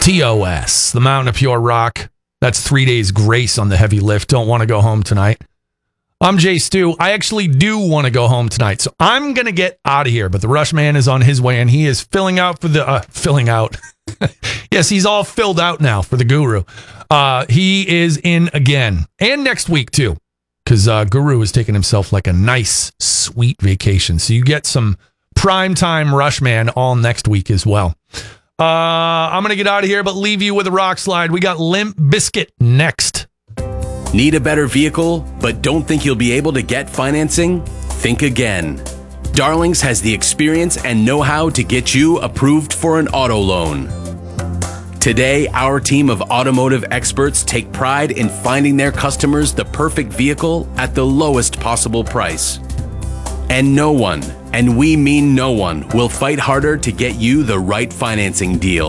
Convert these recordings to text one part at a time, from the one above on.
TOS, the Mountain of Pure Rock. That's 3 days grace on the heavy lift. Don't want to go home tonight. I'm Jay Stu. I actually do want to go home tonight, so I'm going to get out of here. But the Rush Man is on his way, and he is filling out for the... filling out. Yes, he's all filled out now for the Guru. He is in again. And next week, too, because Guru is taking himself like a nice, sweet vacation. So you get some primetime Rush Man all next week as well. I'm going to get out of here, but leave you with a rock slide. We got Limp Bizkit next. Need a better vehicle, but don't think you'll be able to get financing? Think again. Darlings has the experience and know-how to get you approved for an auto loan. Today, our team of automotive experts take pride in finding their customers the perfect vehicle at the lowest possible price. And no one, and we mean no one, will fight harder to get you the right financing deal.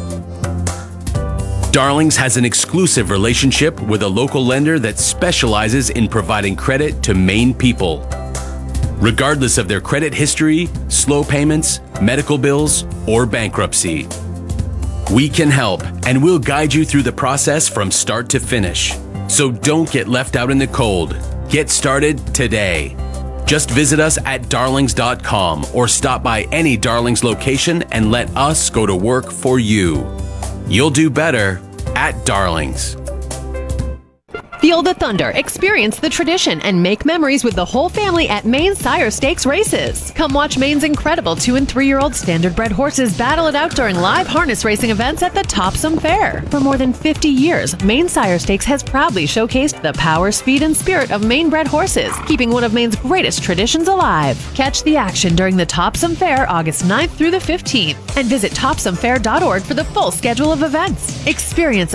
Darlings has an exclusive relationship with a local lender that specializes in providing credit to Maine people. Regardless of their credit history, slow payments, medical bills, or bankruptcy. We can help, and we'll guide you through the process from start to finish. So don't get left out in the cold. Get started today. Just visit us at darlings.com or stop by any Darlings location and let us go to work for you. You'll do better at Darlings. Feel the thunder, experience the tradition, and make memories with the whole family at Maine Sire Stakes races. Come watch Maine's incredible 2- and 3-year-old standard-bred horses battle it out during live harness racing events at the Topsom Fair. For more than 50 years, Maine Sire Stakes has proudly showcased the power, speed, and spirit of Maine-bred horses, keeping one of Maine's greatest traditions alive. Catch the action during the Topsom Fair August 9th through the 15th, and visit topsomfair.org for the full schedule of events. Experience